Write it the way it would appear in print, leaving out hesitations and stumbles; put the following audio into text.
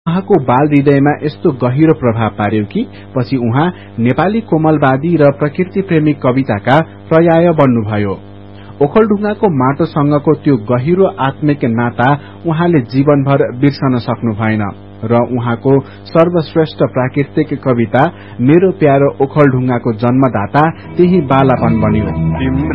उहाँको बाल हृदयमा यस्तो गहिरो प्रभाव पार्यो कि पछि उहाँ नेपाली कोमलवादी र प्रकृति प्रेमी कविताका पर्याय बन्नुभयो। ओखलढुङ्गाको माटोसँगको त्यो गहिरो आत्मिक नाता उहाँले जीवनभर बिर्सन सक्नु भएन र उहाँको सर्वश्रेष्ठ प्राकृतिक कविता मेरो प्यारो ओखलढुङ्गाको जन्मदाता त्यही बालापन बन्यो।